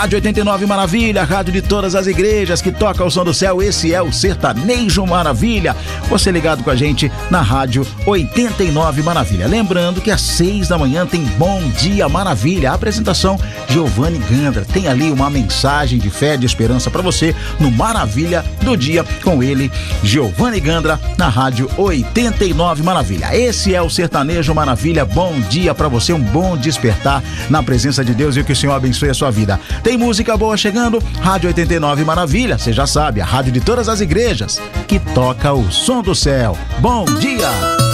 Rádio 89 Maravilha, rádio de todas as igrejas que toca o som do céu. Esse é o Sertanejo Maravilha. Você ligado com a gente na Rádio 89 Maravilha. Lembrando que às 6 da manhã tem Bom Dia Maravilha. A apresentação Giovanni Gandra. Tem ali uma mensagem de fé, de esperança para você no Maravilha do Dia com ele, Giovanni Gandra, na Rádio 89 Maravilha. Esse é o Sertanejo Maravilha. Bom dia para você, um bom despertar na presença de Deus e que o Senhor abençoe a sua vida. Tem música boa chegando, Rádio 89 Maravilha, você já sabe, a rádio de todas as igrejas que toca o som do céu. Bom dia!